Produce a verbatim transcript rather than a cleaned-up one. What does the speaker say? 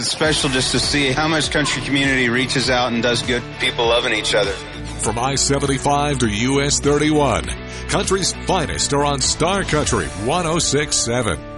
It's special just to see how much country community reaches out and does good. People loving each other. From I seventy-five to U S thirty-one, country's finest are on Star Country one oh six point seven.